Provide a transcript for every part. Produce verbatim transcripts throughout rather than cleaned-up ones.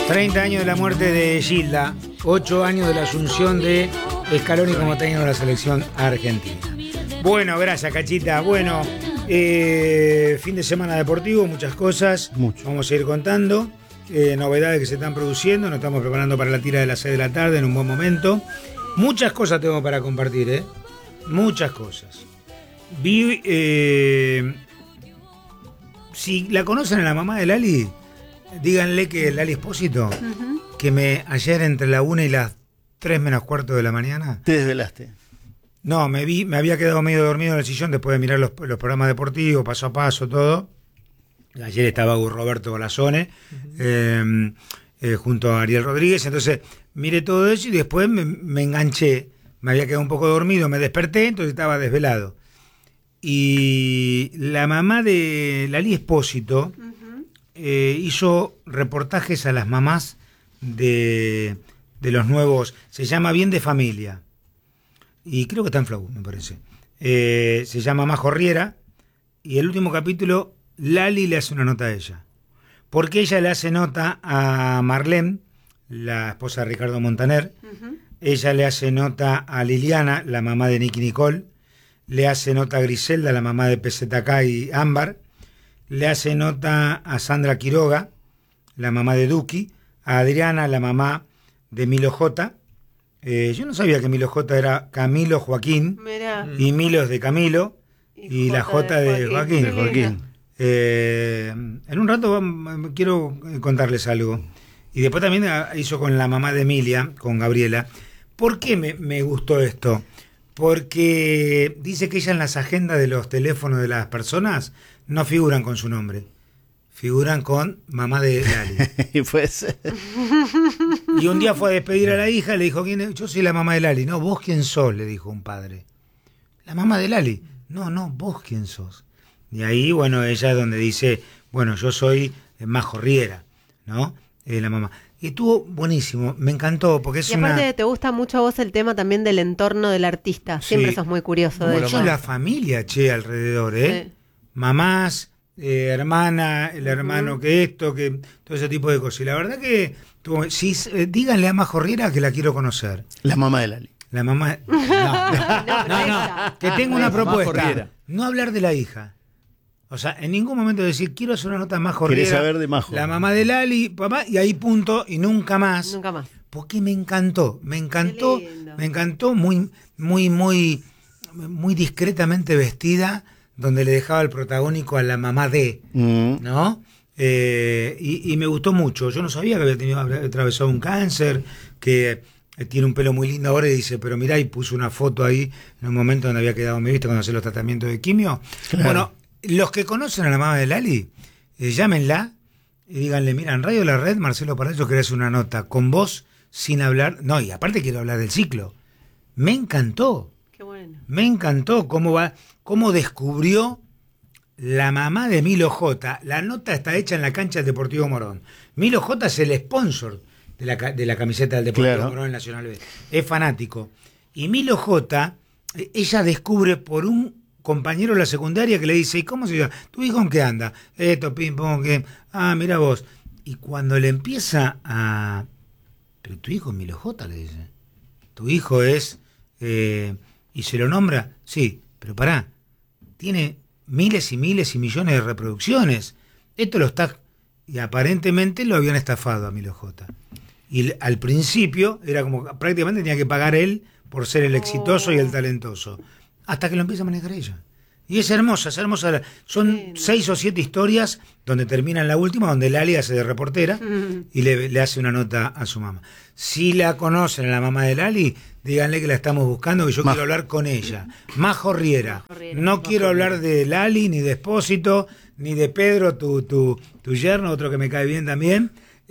treinta años de la muerte de Gilda, ocho años de la asunción de Scaloni como técnico de la selección argentina. Bueno, gracias, Cachita. Bueno, eh, fin de semana deportivo, muchas cosas. Mucho. Vamos a ir contando. Eh, novedades que se están produciendo. Nos estamos preparando para la tira de las seis de la tarde en un buen momento. Muchas cosas tengo para compartir, ¿eh? Muchas cosas. Vi... Eh, si la conocen a la mamá de Lali, díganle que Lali Espósito, uh-huh. que me ayer entre la una y las tres menos cuarto de la mañana... ¿Te desvelaste? No, me vi, me había quedado medio dormido en el sillón después de mirar los, los programas deportivos, paso a paso, todo. Ayer estaba Roberto Golazone, uh-huh. eh, eh, junto a Ariel Rodríguez, entonces miré todo eso y después me, me enganché. Me había quedado un poco dormido, me desperté, entonces estaba desvelado. Y la mamá de Lali Espósito uh-huh. eh, hizo reportajes a las mamás de, de los nuevos, se llama Bien de Familia, y creo que está en Flow, me parece. Eh, se llama Majo Riera, y el último capítulo, Lali le hace una nota a ella, porque ella le hace nota a Marlene, la esposa de Ricardo Montaner, uh-huh. ella le hace nota a Liliana, la mamá de Nicky Nicole, le hace nota a Griselda, la mamá de P Z K y Ámbar, le hace nota a Sandra Quiroga, la mamá de Duki, a Adriana, la mamá de Milo J. Eh, yo no sabía que Milo J era Camilo Joaquín, Mirá. y Milo es de Camilo, y, y J la J de Joaquín. De Joaquín. De Joaquín. Eh, en un rato vamos, quiero contarles algo. Y después también hizo con la mamá de Emilia, con Gabriela. ¿Por qué me, me gustó esto? Porque dice que ella en las agendas de los teléfonos de las personas no figuran con su nombre, figuran con mamá de Lali. Pues. Y un día fue a despedir a la hija, le dijo, ¿quién es? Yo soy la mamá de Lali. No, ¿vos quién sos? Le dijo un padre. La mamá de Lali. No, no, ¿vos quién sos? Y ahí, bueno, ella es donde dice, bueno, yo soy Majo Riera, ¿no? Eh, la mamá. Y estuvo buenísimo, me encantó, porque es y aparte una... te gusta mucho a vos el tema también del entorno del artista, siempre sí. sos muy curioso de mucho eso. La familia, che, alrededor, ¿eh? Sí. Mamás, eh, hermana, el hermano uh-huh. que esto, que todo ese tipo de cosas. Y la verdad que, tuvo, si, eh, díganle a Majo Riera que la quiero conocer. La mamá de Lali. La mamá... No, no, no, no, no. Que tengo una propuesta, no hablar de la hija. O sea, en ningún momento decir, quiero hacer una nota más Majo Riera. ¿Querés saber de Majo? La mamá de Lali, papá, y ahí punto, y nunca más. Nunca más. Porque me encantó, me encantó, me encantó muy, muy, muy, muy discretamente vestida, donde le dejaba el protagónico a la mamá de, mm. ¿no? Eh, y, y me gustó mucho. Yo no sabía que había tenido, había atravesado un cáncer, que tiene un pelo muy lindo ahora, y dice, pero mirá, y puso una foto ahí, en un momento donde había quedado mi vista cuando hacía los tratamientos de quimio. Claro. Bueno, los que conocen a la mamá de Lali, eh, llámenla y díganle, mira, en Radio La Red, Marcelo Palacio quiere hacer una nota con vos sin hablar, no, y aparte quiero hablar del ciclo. Me encantó. Qué bueno. Me encantó cómo va, cómo descubrió la mamá de Milo J. La nota está hecha en la cancha del Deportivo Morón. Milo J es el sponsor de la, de la camiseta del Deportivo claro. Morón en Nacional B. Es fanático. Y Milo J, ella descubre por un compañero de la secundaria que le dice, ¿y cómo se llama? ¿Tu hijo en qué anda? Esto, pim, pum, que... Ah, mira vos. Y cuando le empieza a... Pero tu hijo es Milo J, le dice. Tu hijo es... Eh... Y se lo nombra. Sí, pero pará. Tiene miles y miles y millones de reproducciones. Esto lo está... Y aparentemente lo habían estafado a Milo J. Y al principio era como... Prácticamente tenía que pagar él por ser el exitoso y el talentoso. Hasta que lo empieza a manejar ella. Y es hermosa, es hermosa. Son sí. seis o siete historias donde termina en la última, donde Lali hace de reportera uh-huh. y le, le hace una nota a su mamá. Si la conocen a la mamá de Lali, díganle que la estamos buscando, que yo Ma- quiero hablar con ella. Majo Riera. Majo Riera. No Majo quiero Riera. hablar de Lali, ni de Espósito, ni de Pedro, tu, tu, tu yerno, otro que me cae bien también.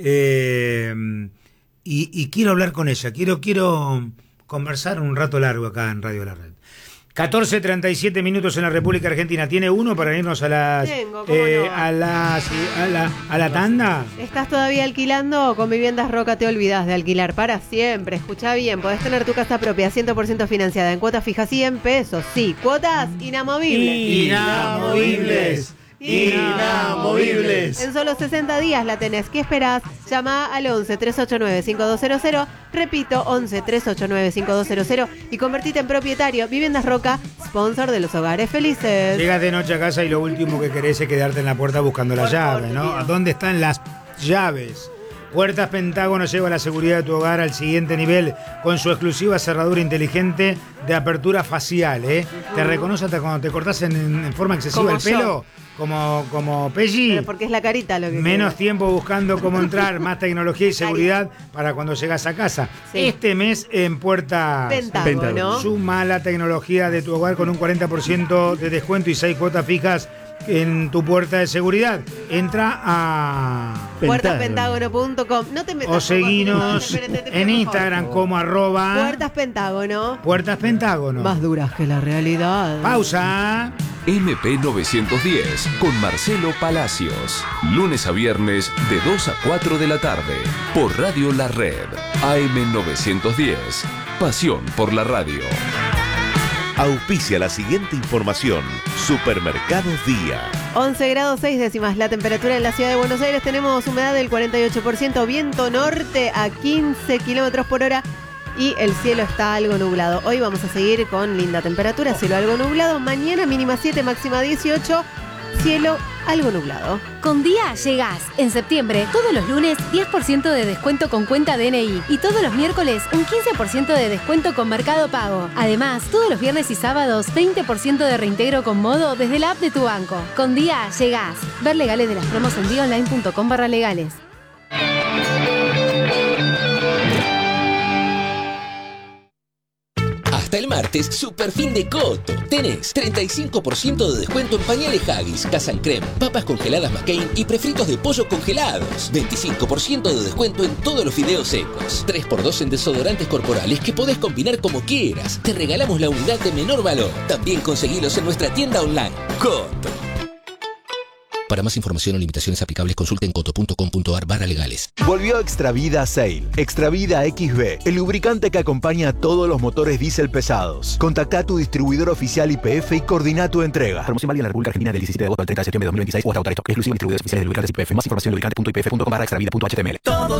Eh, y, y quiero hablar con ella. Quiero, quiero conversar un rato largo acá en Radio La Red. catorce treinta y siete minutos en la República Argentina. ¿Tiene uno para irnos a las, Tengo, ¿cómo eh, no? a, las a, la, a la tanda? ¿Estás todavía alquilando o con Viviendas Roca te olvidás de alquilar para siempre? Escuchá bien, podés tener tu casa propia cien por ciento financiada en cuotas fijas cien pesos. Sí, cuotas inamovibles. Inamovibles. Inamovibles. En solo sesenta días la tenés. ¿Qué esperás? Llama al once, tres ocho nueve, cinco dos cero cero. Repito, once, tres ocho nueve, cinco dos cero cero. Y convertite en propietario. Viviendas Roca, sponsor de los hogares felices. Llegas de noche a casa y lo último que querés es quedarte en la puerta buscando la Por favor, llave, ¿no? querido. ¿A dónde están las llaves? Puertas Pentágono lleva la seguridad de tu hogar al siguiente nivel con su exclusiva cerradura inteligente de apertura facial, ¿eh? Uh-huh. Te reconoce hasta cuando te cortás en, en forma excesiva Como el pelo, yo. como, como Pelli. Pero porque es la carita lo que Menos queda. tiempo buscando cómo entrar, más tecnología y seguridad para cuando llegas a casa. Sí. Este mes en Puertas Pentágono. Suma la tecnología de tu hogar con un cuarenta por ciento de descuento y seis cuotas fijas en tu puerta de seguridad. Entra a puertas pentágono punto com. No te metas. o seguinos Espérate, te pido, en por Instagram favor. como arroba Puertas Pentágono. Puertas Pentágono. Más duras que la realidad. Pausa. M P novecientos diez con Marcelo Palacios. Lunes a viernes de dos a cuatro de la tarde. Por Radio La Red. A M novecientos diez. Pasión por la radio. Auspicia la siguiente información. Supermercados Día. once grados seis décimas la temperatura en la ciudad de Buenos Aires. Tenemos humedad del cuarenta y ocho por ciento, viento norte a quince kilómetros por hora y el cielo está algo nublado. Hoy vamos a seguir con linda temperatura, cielo algo nublado. Mañana mínima siete, máxima dieciocho, cielo algo nublado. Con Día llegás. En septiembre, todos los lunes, diez por ciento de descuento con cuenta D N I. Y todos los miércoles, un quince por ciento de descuento con Mercado Pago. Además, todos los viernes y sábados, veinte por ciento de reintegro con Modo desde la app de tu banco. Con Día llegás. Ver legales de las promos en dionline punto com barra legales. Hasta el martes, super fin de Coto. Tenés treinta y cinco por ciento de descuento en pañales Haggis, Casan Creme, papas congeladas McCain y prefritos de pollo congelados. veinticinco por ciento de descuento en todos los fideos secos. tres por dos en desodorantes corporales que podés combinar como quieras. Te regalamos la unidad de menor valor. También conseguilos en nuestra tienda online. Coto. Para más información o limitaciones aplicables, consulten coto punto com punto ar barra legales. Volvió Extravida Sail. Extravida X B, el lubricante que acompaña a todos los motores diésel pesados. Contacta a tu distribuidor oficial Y P F y coordina tu entrega. Promoción válida en la República Argentina del diecisiete de agosto al treinta de septiembre de dos mil veintiséis o hasta agotar stock. Exclusivo distribuidores oficiales de lubricantes Y P F. Más información en lubricante punto i p f punto com barra extravida punto h t m l.